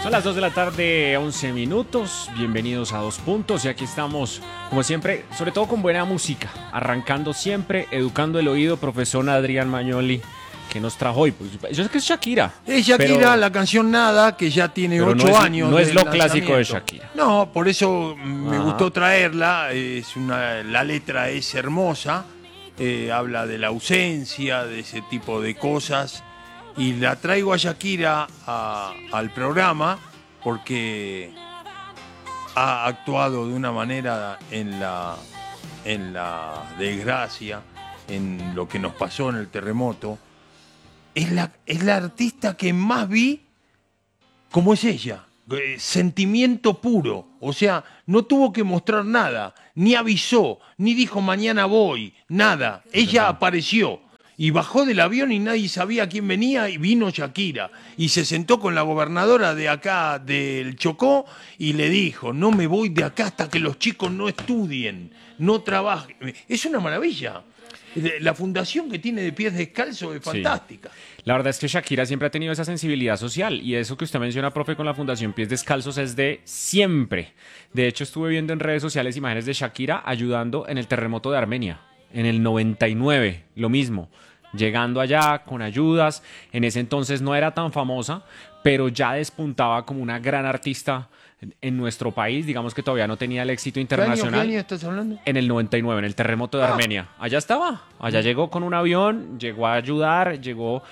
Son las 2 de la tarde, 11 minutos. Bienvenidos a Dos Puntos. Y aquí estamos, como siempre, sobre todo con buena música. Arrancando siempre, educando el oído, profesor Adrián Magnoli, que nos trajo hoy. Pues, yo sé que es Shakira. Es Shakira, pero, la canción Nada, que ya tiene 8 años. No es lo clásico de Shakira. No, por eso me gustó traerla. La letra es hermosa. Habla de la ausencia, de ese tipo de cosas. Y la traigo a Shakira al programa porque ha actuado de una manera en la desgracia, en lo que nos pasó en el terremoto. Es la artista que más vi como es ella, sentimiento puro. O sea, no tuvo que mostrar nada, ni avisó, ni dijo mañana voy, nada. Ella apareció. Y bajó del avión y nadie sabía quién venía y vino Shakira. Y se sentó con la gobernadora de acá, del Chocó, y le dijo, no me voy de acá hasta que los chicos no estudien, no trabajen. Es una maravilla. La fundación que tiene de Pies Descalzos es fantástica. Sí. La verdad es que Shakira siempre ha tenido esa sensibilidad social y eso que usted menciona, profe, con la Fundación Pies Descalzos es de siempre. De hecho, estuve viendo en redes sociales imágenes de Shakira ayudando en el terremoto de Armenia, en el 99, lo mismo. Llegando allá con ayudas, en ese entonces no era tan famosa, pero ya despuntaba como una gran artista en nuestro país, digamos que todavía no tenía el éxito internacional. ¿Qué año estás hablando? En el 99, en el terremoto de Armenia. Allá estaba, allá llegó con un avión, llegó a ayudar, llegó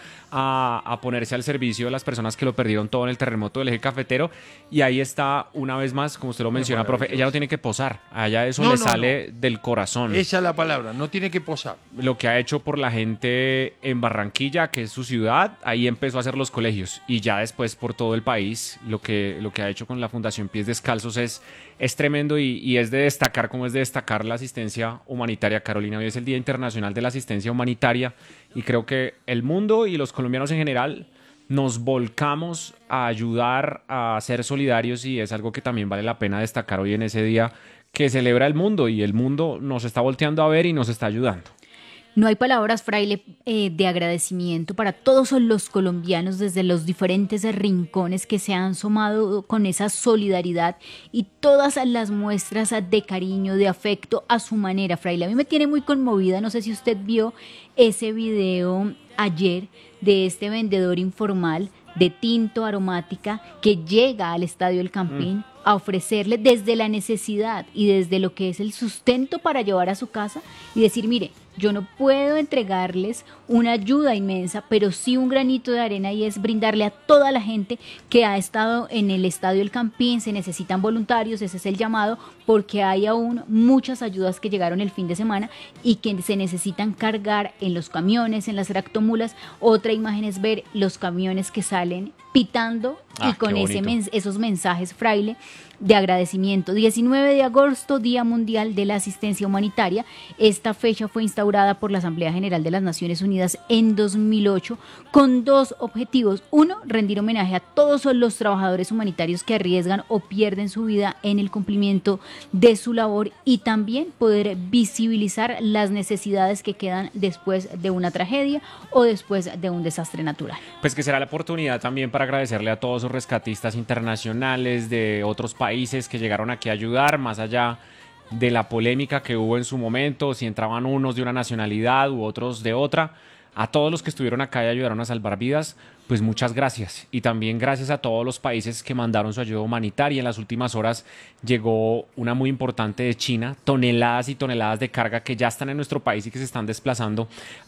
a ponerse al servicio de las personas que lo perdieron todo en el terremoto del eje cafetero, y ahí está una vez más, como usted lo menciona, profe, ella no tiene que posar, allá eso le sale del corazón. Esa es la palabra, no tiene que posar. Lo que ha hecho por la gente en Barranquilla, que es su ciudad, ahí empezó a hacer los colegios, y ya después por todo el país, lo que ha hecho con la Fundación Pies Descalzos es tremendo y es de destacar, como es de destacar la asistencia humanitaria. Carolina, hoy es el Día Internacional de la Asistencia Humanitaria y creo que el mundo y los colombianos en general nos volcamos a ayudar, a ser solidarios, y es algo que también vale la pena destacar hoy en ese día que celebra el mundo, y el mundo nos está volteando a ver y nos está ayudando. No hay palabras, Fraile, de agradecimiento para todos los colombianos desde los diferentes rincones que se han sumado con esa solidaridad y todas las muestras de cariño, de afecto a su manera, Fraile. A mí me tiene muy conmovida, no sé si usted vio ese video ayer de este vendedor informal de tinto aromática que llega al Estadio El Campín a ofrecerle desde la necesidad y desde lo que es el sustento para llevar a su casa y decir, mire, yo no puedo entregarles una ayuda inmensa, pero sí un granito de arena, y es brindarle a toda la gente que ha estado en el Estadio El Campín. Se necesitan voluntarios, ese es el llamado, porque hay aún muchas ayudas que llegaron el fin de semana y que se necesitan cargar en los camiones, en las tractomulas. Otra imagen es ver los camiones que salen pitando y con esos mensajes, Fraile, de agradecimiento. 19 de agosto, Día Mundial de la Asistencia Humanitaria. Esta fecha fue instaurada por la Asamblea General de las Naciones Unidas en 2008 con dos objetivos. Uno, rendir homenaje a todos los trabajadores humanitarios que arriesgan o pierden su vida en el cumplimiento de su labor, y también poder visibilizar las necesidades que quedan después de una tragedia o después de un desastre natural. Pues que será la oportunidad también para agradecerle a todos los rescatistas internacionales de otros países que llegaron aquí a ayudar, más allá de la polémica que hubo en su momento, si entraban unos de una nacionalidad u otros de otra. A todos los que estuvieron acá y ayudaron a salvar vidas, pues muchas gracias. Y también gracias a todos los países que mandaron su ayuda humanitaria. En las últimas horas llegó una muy importante de China, toneladas y toneladas de carga que ya están en nuestro país y que se están desplazando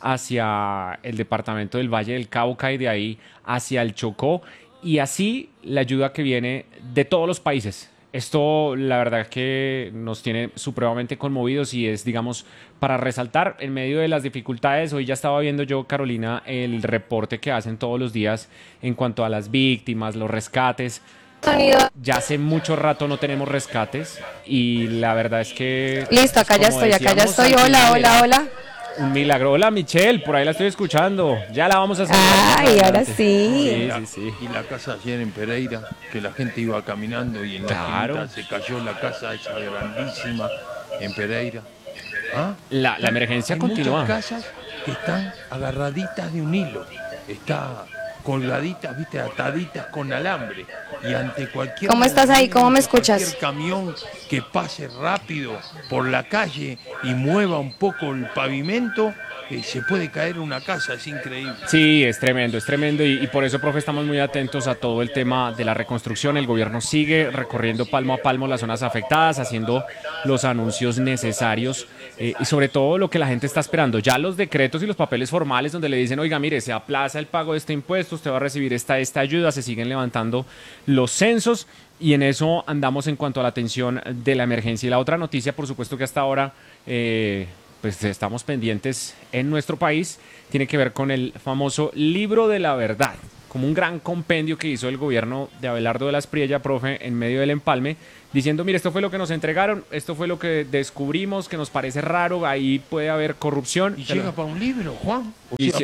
hacia el departamento del Valle del Cauca y de ahí hacia el Chocó. Y así la ayuda que viene de todos los países. Esto, la verdad, que nos tiene supremamente conmovidos y es, digamos, para resaltar en medio de las dificultades. Hoy ya estaba viendo yo, Carolina, el reporte que hacen todos los días en cuanto a las víctimas, los rescates. Ya hace mucho rato no tenemos rescates y la verdad es que... Listo, acá ya estoy. Hola. Un milagro. Hola, Michelle, por ahí la estoy escuchando. Ya la vamos a hacer. Ay, ahora sí. Sí. Y la casa ayer en Pereira, que la gente iba caminando y en la esquina se cayó la casa esa grandísima en Pereira. ¿Ah? La emergencia hay continúa. Muchas casas que están agarraditas de un hilo. Está colgaditas, viste, ataditas con alambre. Y ante cualquier ¿Cómo estás ahí? ¿Cómo me escuchas? Cualquier camión que pase rápido por la calle y mueva un poco el pavimento, se puede caer una casa, es increíble. Sí, es tremendo y por eso, profe, estamos muy atentos a todo el tema de la reconstrucción. El gobierno sigue recorriendo palmo a palmo las zonas afectadas, haciendo los anuncios necesarios y sobre todo lo que la gente está esperando, ya los decretos y los papeles formales donde le dicen, oiga, mire, se aplaza el pago de este impuesto, usted va a recibir esta ayuda, se siguen levantando los censos y en eso andamos en cuanto a la atención de la emergencia. Y la otra noticia, por supuesto que hasta ahora pues estamos pendientes en nuestro país, tiene que ver con el famoso Libro de la Verdad, como un gran compendio que hizo el gobierno de Abelardo de la Espriella, profe, en medio del empalme, diciendo, mire, esto fue lo que nos entregaron, esto fue lo que descubrimos, que nos parece raro, ahí puede haber corrupción. ¿Y llega para un libro, Juan?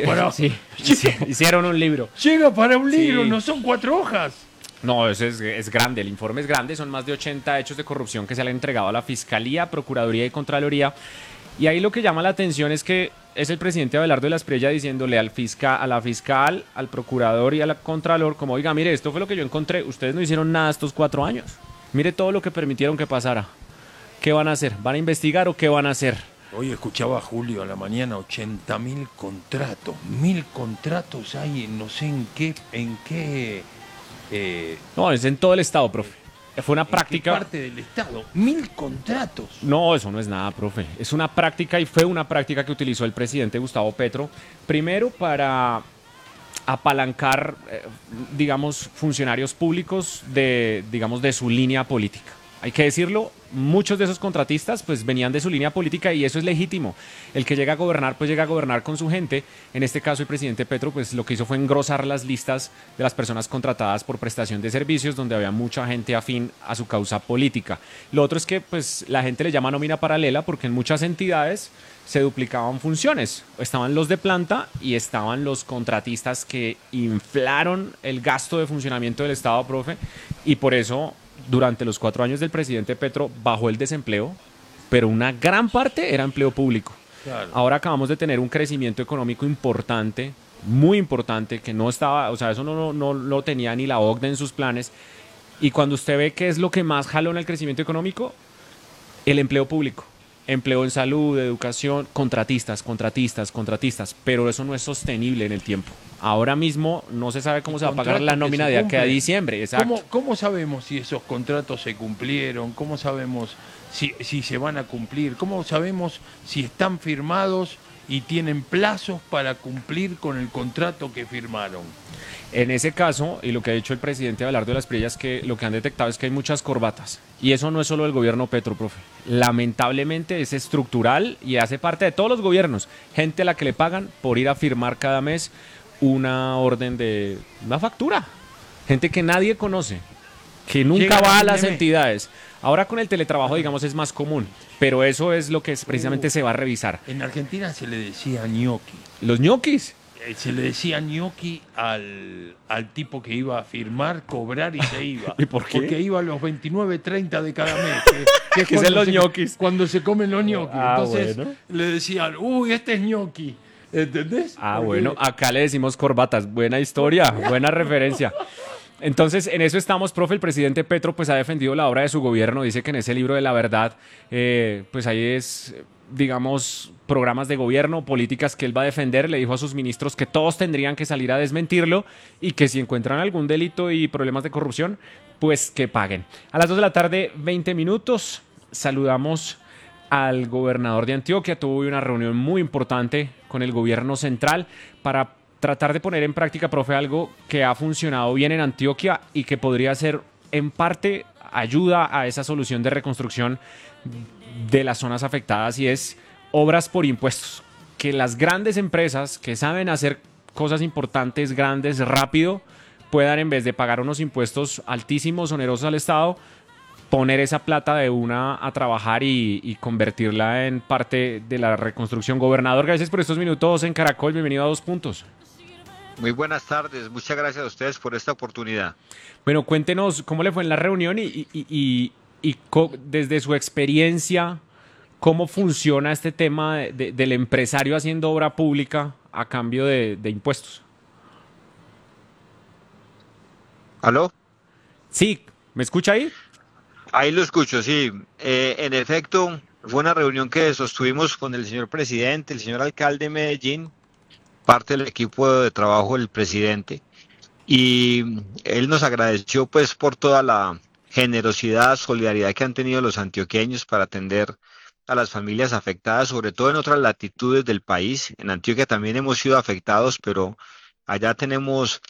Hicieron un libro. Llega para un libro, Sí. no son 4 hojas. No, eso es grande, el informe es grande, son más de 80 hechos de corrupción que se le han entregado a la Fiscalía, Procuraduría y Contraloría. Y ahí lo que llama la atención es que es el presidente Abelardo de la Espriella diciéndole a la fiscal, al procurador y al contralor, como, oiga, mire, esto fue lo que yo encontré, ustedes no hicieron nada estos 4 años. Mire todo lo que permitieron que pasara. ¿Qué van a hacer? ¿Van a investigar o qué van a hacer? Hoy escuchaba a Julio a la mañana, 80.000 contratos. 1.000 contratos hay, no sé en qué No, es en todo el estado, profe. Fue una ¿en qué práctica. parte del Estado? 1.000 contratos. No, eso no es nada, profe. Es una práctica y fue una práctica que utilizó el presidente Gustavo Petro, primero para apalancar, digamos, funcionarios públicos de su línea política. Hay que decirlo, muchos de esos contratistas pues venían de su línea política y eso es legítimo. El que llega a gobernar pues llega a gobernar con su gente. En este caso el presidente Petro pues lo que hizo fue engrosar las listas de las personas contratadas por prestación de servicios donde había mucha gente afín a su causa política. Lo otro es que pues la gente le llama nómina paralela porque en muchas entidades se duplicaban funciones. Estaban los de planta y estaban los contratistas que inflaron el gasto de funcionamiento del Estado, profe, y por eso durante los 4 años del presidente Petro bajó el desempleo, pero una gran parte era empleo público. Claro. Ahora acabamos de tener un crecimiento económico importante, muy importante, que no estaba, o sea, eso no lo tenía ni la OCDE en sus planes. Y cuando usted ve qué es lo que más jaló en el crecimiento económico, el empleo público. Empleo en salud, educación, contratistas, pero eso no es sostenible en el tiempo. Ahora mismo no se sabe cómo se va a pagar la nómina de aquí a diciembre. Exacto. ¿Cómo sabemos si esos contratos se cumplieron? ¿Cómo sabemos si se van a cumplir? ¿Cómo sabemos si están firmados y tienen plazos para cumplir con el contrato que firmaron? En ese caso, y lo que ha dicho el presidente Abelardo de la Espriella es que lo que han detectado es que hay muchas corbatas. Y eso no es solo del gobierno Petro, profe. Lamentablemente es estructural y hace parte de todos los gobiernos. Gente a la que le pagan por ir a firmar cada mes una orden de una factura. Gente que nadie conoce, que nunca Llega va a fin de las mes. entidades. Ahora con el teletrabajo, digamos, es más común. Pero eso es lo que precisamente se va a revisar. En Argentina se le decía ñoqui. Los ñoquis. Se le decía ñoqui al tipo que iba a firmar, cobrar y se iba. ¿Y por qué? Porque iba a los 29.30 de cada mes. Que es Que son cuando los ñoquis. Cuando se comen los ñoquis. Ah, Entonces bueno. le decían, uy, este es ñoqui. ¿Entendés? Ah, Porque- bueno, acá le decimos corbatas. Buena historia, buena referencia. Entonces, en eso estamos, profe. El presidente Petro pues ha defendido la obra de su gobierno. Dice que en ese libro de la verdad, pues ahí es, digamos, programas de gobierno, políticas que él va a defender. Le dijo a sus ministros que todos tendrían que salir a desmentirlo y que si encuentran algún delito y problemas de corrupción, pues que paguen. A las 2 de la tarde, 20 minutos, saludamos al gobernador de Antioquia. Tuvo hoy una reunión muy importante con el gobierno central para tratar de poner en práctica, profe, algo que ha funcionado bien en Antioquia y que podría ser en parte ayuda a esa solución de reconstrucción de las zonas afectadas, y es obras por impuestos. Que las grandes empresas que saben hacer cosas importantes, grandes, rápido, puedan, en vez de pagar unos impuestos altísimos, onerosos al Estado, poner esa plata de una a trabajar y convertirla en parte de la reconstrucción. Gobernador, gracias por estos minutos en Caracol. Bienvenido a 2 Puntos. Muy buenas tardes, muchas gracias a ustedes por esta oportunidad. Bueno, cuéntenos cómo le fue en la reunión desde su experiencia, cómo funciona este tema del empresario haciendo obra pública a cambio de impuestos. ¿Aló? Sí, ¿me escucha ahí? Ahí lo escucho, sí. En efecto, fue una reunión que sostuvimos con el señor presidente, el señor alcalde de Medellín, parte del equipo de trabajo del presidente, y él nos agradeció pues por toda la generosidad, solidaridad que han tenido los antioqueños para atender a las familias afectadas, sobre todo en otras latitudes del país. En Antioquia también hemos sido afectados, pero allá tenemos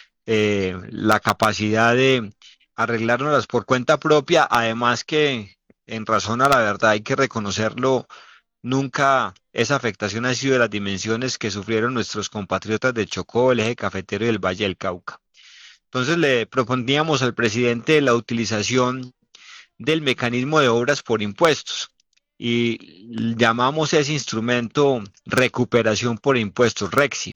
la capacidad de arreglárnoslas por cuenta propia, además que en razón a la verdad hay que reconocerlo, nunca esa afectación ha sido de las dimensiones que sufrieron nuestros compatriotas de Chocó, el eje cafetero y el Valle del Cauca. Entonces le proponíamos al presidente la utilización del mecanismo de obras por impuestos y llamamos a ese instrumento recuperación por impuestos, REXI,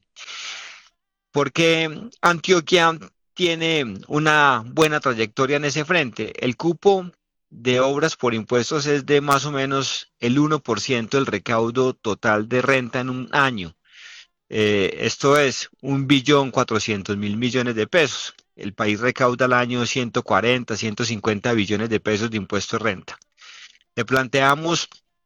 porque Antioquia tiene una buena trayectoria en ese frente. El cupo de obras por impuestos es de más o menos el 1% del recaudo total de renta en un año. Esto es 1.400.000.000.000 de pesos. El país recauda al año 140, 150 billones de pesos de impuestos de renta. Le planteamos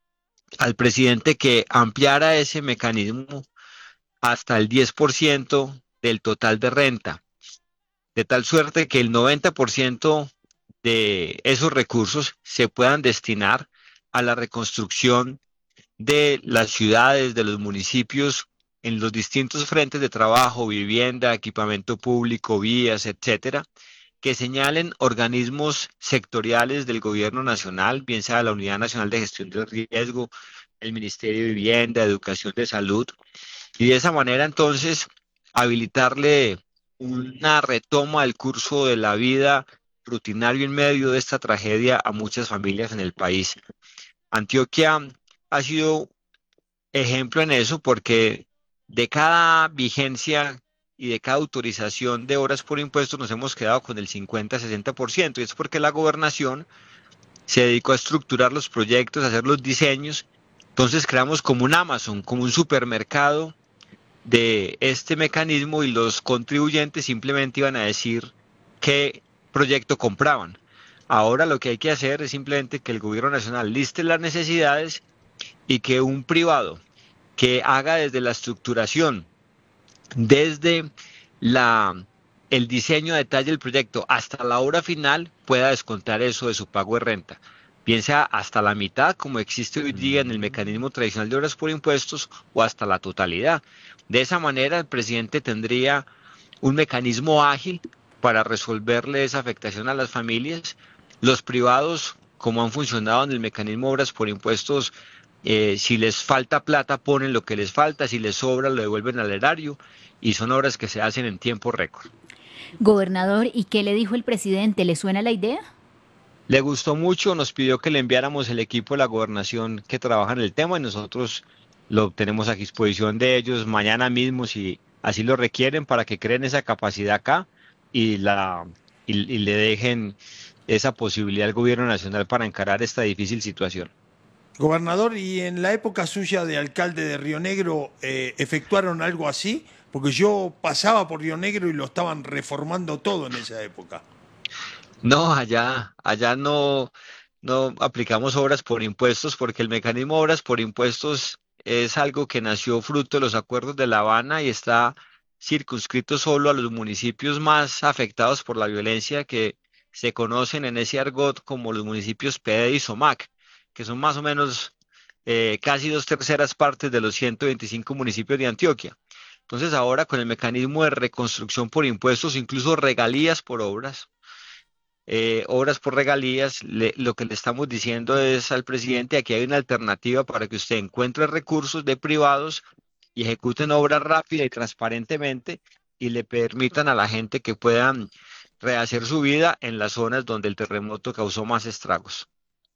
al presidente que ampliara ese mecanismo hasta el 10% del total de renta, de tal suerte que el 90% de esos recursos se puedan destinar a la reconstrucción de las ciudades, de los municipios, en los distintos frentes de trabajo, vivienda, equipamiento público, vías, etcétera, que señalen organismos sectoriales del gobierno nacional, bien sea la Unidad Nacional de Gestión del Riesgo, el Ministerio de Vivienda, Educación de Salud, y de esa manera entonces habilitarle una retoma del curso de la vida rutinario en medio de esta tragedia a muchas familias en el país. Antioquia ha sido ejemplo en eso porque de cada vigencia y de cada autorización de horas por impuestos nos hemos quedado con el 50-60%, y es porque la gobernación se dedicó a estructurar los proyectos, a hacer los diseños. Entonces creamos como un Amazon, como un supermercado de este mecanismo, y los contribuyentes simplemente iban a decir qué proyecto compraban. Ahora lo que hay que hacer es simplemente que el gobierno nacional liste las necesidades y que un privado que haga desde la estructuración, desde la, el diseño a detalle del proyecto hasta la obra final, pueda descontar eso de su pago de renta. Bien sea hasta la mitad, como existe hoy día en el mecanismo tradicional de obras por impuestos, o hasta la totalidad. De esa manera, el presidente tendría un mecanismo ágil para resolverle esa afectación a las familias. Los privados, como han funcionado en el mecanismo de obras por impuestos, si les falta plata, ponen lo que les falta, si les sobra, lo devuelven al erario, y son obras que se hacen en tiempo récord. Gobernador, ¿y qué le dijo el presidente? ¿Le suena la idea? Le gustó mucho, nos pidió que le enviáramos el equipo de la gobernación que trabaja en el tema, y nosotros lo tenemos a disposición de ellos mañana mismo, si así lo requieren, para que creen esa capacidad acá y, y le dejen esa posibilidad al gobierno nacional para encarar esta difícil situación. Gobernador, ¿y en la época suya de alcalde de Río Negro efectuaron algo así? Porque yo pasaba por Río Negro y lo estaban reformando todo en esa época. No, allá no aplicamos obras por impuestos, porque el mecanismo de obras por impuestos es algo que nació fruto de los acuerdos de La Habana y está circunscrito solo a los municipios más afectados por la violencia, que se conocen en ese argot como los municipios PD y SOMAC, que son más o menos casi 2/3 partes de los 125 municipios de Antioquia. Entonces ahora, con el mecanismo de reconstrucción por impuestos, incluso regalías por obras, obras por regalías, lo que le estamos diciendo es al presidente: aquí hay una alternativa para que usted encuentre recursos de privados y ejecuten obras rápida y transparentemente, y le permitan a la gente que puedan rehacer su vida en las zonas donde el terremoto causó más estragos.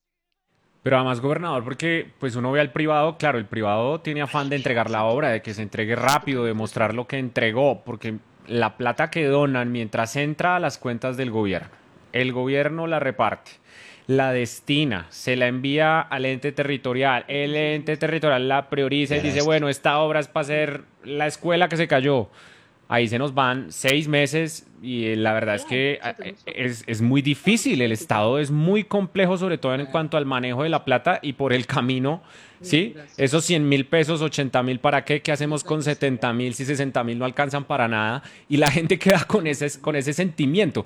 Pero además, gobernador, porque pues uno ve al privado, claro, el privado tiene afán de entregar la obra, de que se entregue rápido, de mostrar lo que entregó, porque la plata que donan mientras entra a las cuentas del gobierno, el gobierno la reparte, la destina, se la envía al ente territorial, el ente territorial la prioriza y dice, bueno, esta obra es para hacer la escuela que se cayó. ahí se nos van 6 meses y la verdad es que es muy difícil, el Estado es muy complejo, sobre todo en cuanto al manejo de la plata y por el camino, ¿sí? Esos 100.000 pesos, 80.000, ¿para qué? ¿Qué hacemos con 70.000 si 60.000 no alcanzan para nada? Y la gente queda con ese sentimiento.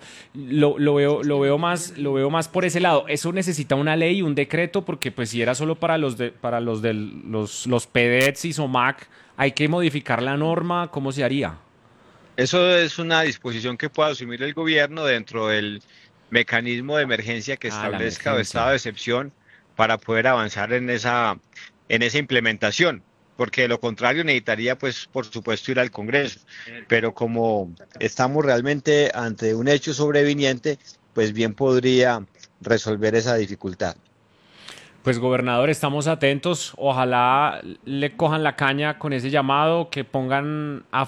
Lo veo más por ese lado. Eso necesita una ley, un decreto, porque pues si era solo para los PEDETs y SOMAC, hay que modificar la norma. ¿Cómo se haría? Eso es una disposición que puede asumir el gobierno dentro del mecanismo de emergencia que Ah, la establezca o estado emergencia. de excepción para poder avanzar en esa implementación, porque de lo contrario necesitaría, pues, por supuesto, ir al Congreso. Pero como estamos realmente ante un hecho sobreviniente, pues bien podría resolver esa dificultad. Pues gobernador, estamos atentos. Ojalá le cojan la caña con ese llamado, que pongan a